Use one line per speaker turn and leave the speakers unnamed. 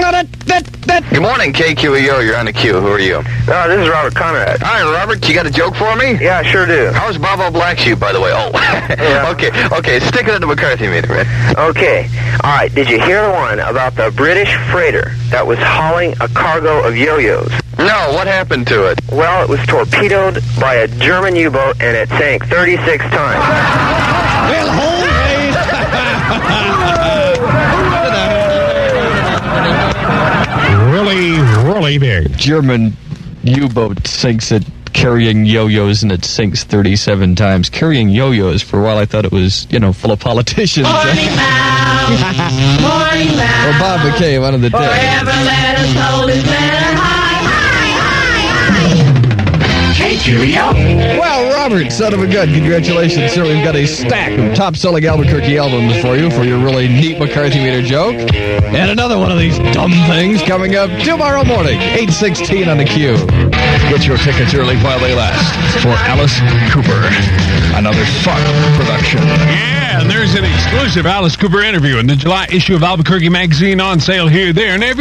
Good morning, KQEO. You're on the queue. Who are you?
This is Robert Conrad.
Hi, Robert. You got a joke for me?
Yeah, I sure do.
How's Bobo Black Sheep, by the way? Oh,
Yeah.
Okay. Stick it in the McCarthy meeting, man.
Okay. All right. Did you hear the one about the British freighter that was hauling a cargo of yo-yos?
No, what happened to it?
Well, it was torpedoed by a German U-boat, and it sank 36 times.
Well, hold really big.
German U-boat sinks it carrying yo-yos, and it sinks 37 times. Carrying yo-yos, for a while I thought it was, full of politicians.
Morning Bound.
Or Bob McKay, one of the
Forever let us hold his banner high, high, high. Cheerio.
Well, Robert, son of a gun, congratulations, sir. We've got a stack of top-selling Albuquerque albums for you for your really neat McCarthy meter joke. And another one of these dumb things coming up tomorrow morning, 8:16 on the Q.
Get your tickets early while they last for Alice Cooper. Another fun production.
Yeah, and there's an exclusive Alice Cooper interview in the July issue of Albuquerque Magazine on sale here, there, and everywhere.